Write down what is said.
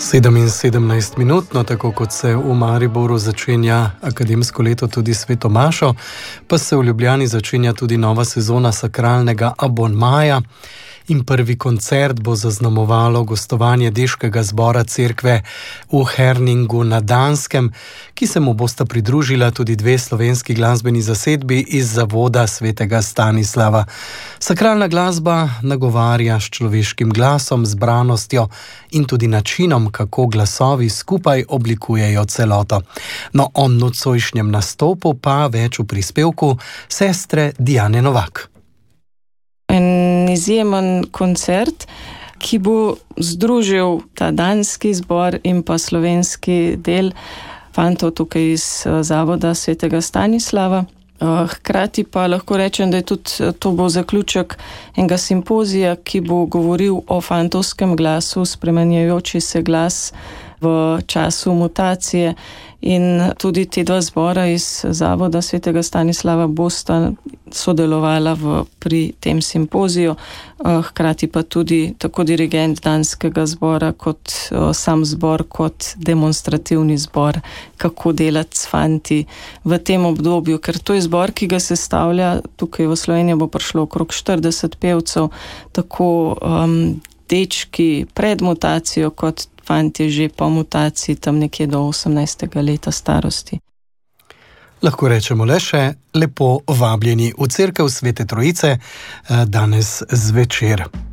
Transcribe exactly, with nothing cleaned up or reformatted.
sedem in sedemnajst minut, no tako kot se v Mariboru začenja akademsko leto tudi Sveto mašo, pa se v Ljubljani začenja tudi nova sezona sakralnega abonmaja in prvi koncert bo zaznamovalo gostovanje deškega zbora cerkve v Herningu na Danskem, ki se mu bosta pridružila tudi dve slovenski glasbeni zasedbi iz zavoda svetega Stanislava. Sakralna glasba nagovarja s človeškim glasom, zbranostjo in tudi načinom, kako glasovi skupaj oblikujejo celoto. No, o nocojšnjem nastopu pa več v prispevku sestre Dijane Novak. En izjemen koncert, ki bo združil ta danski zbor in pa slovenski del fantov tukaj iz zavoda svetega Stanislava. Hkrati pa lahko rečem, da je tudi to bo zaključek enega simpozija, ki bo govoril o fantovskem glasu, spremenjajoči se glas v času mutacije, in tudi te dva zbora iz zavoda svetega Stanislava bosta sodelovala v, pri tem simpoziju, hkrati pa tudi tako dirigent danskega zbora kot sam zbor, kot demonstrativni zbor, kako delati s fanti v tem obdobju, ker to je zbor, ki ga sestavlja, tukaj v Sloveniji bo prišlo okrog štirideset pevcev, tako um, dečki pred mutacijo kot fanti že po mutaciji, tam nekje do osemnajstega leta starosti. Lahko rečemo le še lepo vabljeni v cerkev Svete Trojice danes zvečer.